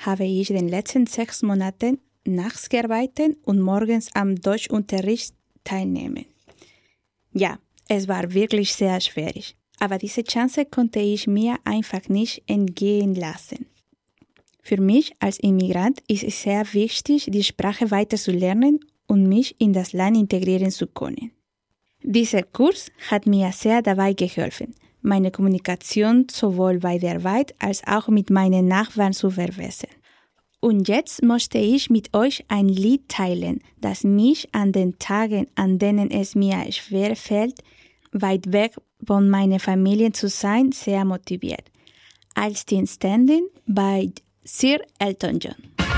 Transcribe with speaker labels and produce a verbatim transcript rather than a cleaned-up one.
Speaker 1: habe ich in den letzten sechs Monaten nachts gearbeitet und morgens am Deutschunterricht teilnehmen. Ja, es war wirklich sehr schwierig, aber diese Chance konnte ich mir einfach nicht entgehen lassen. Für mich als Immigrant ist es sehr wichtig, die Sprache weiter zu lernen und mich in das Land integrieren zu können. Dieser Kurs hat mir sehr dabei geholfen, meine Kommunikation sowohl bei der Arbeit als auch mit meinen Nachbarn zu verbessern. Und jetzt möchte ich mit euch ein Lied teilen, das mich an den Tagen, an denen es mir schwer fällt, weit weg von meiner Familie zu sein, sehr motiviert. I'll Still Standing bei Sir Elton John.